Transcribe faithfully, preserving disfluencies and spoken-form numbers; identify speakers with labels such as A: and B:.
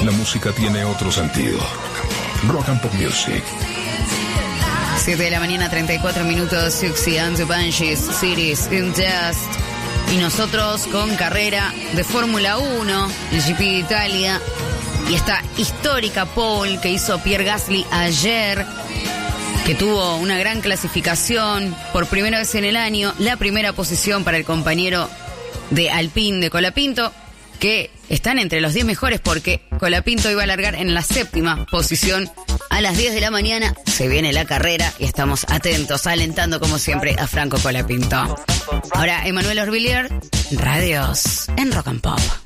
A: La música tiene otro sentido. Rock and Pop Music.
B: siete de la mañana, treinta y cuatro minutos. Siouxsie and the Banshees, Cities in Dust. Y nosotros con carrera de Fórmula uno, el G P de Italia. Y esta histórica pole que hizo Pierre Gasly ayer, que tuvo una gran clasificación por primera vez en el año. La primera posición para el compañero de Alpine, de Colapinto, que están entre los diez mejores porque Colapinto iba a largar en la séptima posición. A las diez de la mañana se viene la carrera y estamos atentos, alentando como siempre a Franco Colapinto. Ahora Emanuel Orvillier, Radios en Rock and Pop.